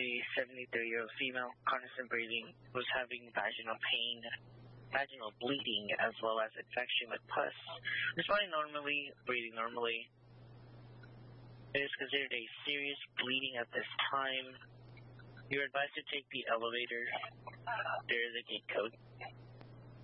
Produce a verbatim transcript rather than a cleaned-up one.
a seventy-three-year-old female, constant breathing, was having vaginal pain, vaginal bleeding, as well as infection with pus, responding normally, breathing normally. It is considered a serious bleeding at this time. You're advised to take the elevator. There is a gate code.